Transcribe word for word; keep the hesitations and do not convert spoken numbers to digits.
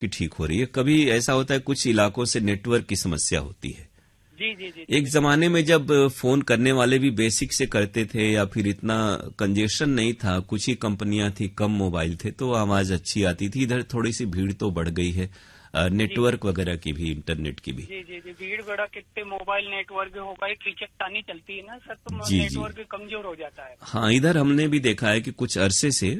कि ठीक हो रही है। कभी ऐसा होता है कुछ इलाकों से नेटवर्क की समस्या होती है। जी जी जी। एक जमाने में जब फोन करने वाले भी बेसिक से करते थे या फिर इतना कंजेशन नहीं था, कुछ ही कंपनियां थी, कम मोबाइल थे, तो आवाज अच्छी आती थी। इधर थोड़ी सी भीड़ तो बढ़ गई है, नेटवर्क वगैरह की भी, इंटरनेट की भी। जी जी जी, भीड़ बढ़ा, कितने मोबाइल नेटवर्क हो गए, खींचतानी चलती है ना सर, तो जी नेटवर्क कमजोर हो जाता है। हाँ, इधर हमने भी देखा है कि कुछ अरसे से